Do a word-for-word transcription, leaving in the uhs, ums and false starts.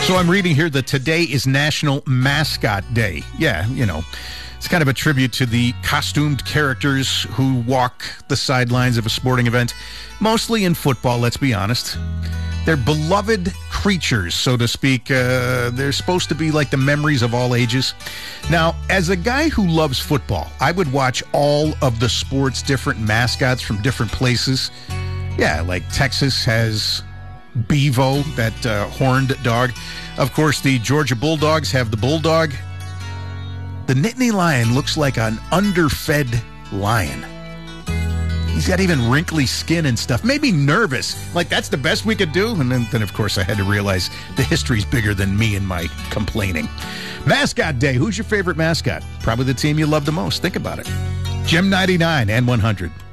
So I'm reading here that today is National Mascot Day. Yeah, you know, it's kind of a tribute to the costumed characters who walk the sidelines of a sporting event, mostly in football, let's be honest. They're beloved creatures, so to speak. Uh, they're supposed to be like the memories of all ages. Now, as a guy who loves football, I would watch all of the sports' different mascots from different places. Yeah, like Texas has Bevo, that uh, horned dog. Of course, the Georgia Bulldogs have the Bulldog. The Nittany Lion looks like an underfed lion. He's got even wrinkly skin and stuff. Made me nervous. Like, that's the best we could do? And then, then, of course, I had to realize the history's bigger than me and my complaining. Mascot Day. Who's your favorite mascot? Probably the team you love the most. Think about it. Gem ninety-nine and one hundred.